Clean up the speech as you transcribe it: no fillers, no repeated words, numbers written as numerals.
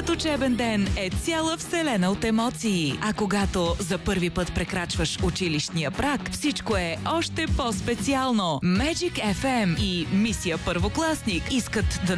Първият учебен ден е цяла вселена от емоции. А когато за първи път прекрачваш училищния праг, всичко е още по-специално. Magic FM и Мисия Първокласник искат да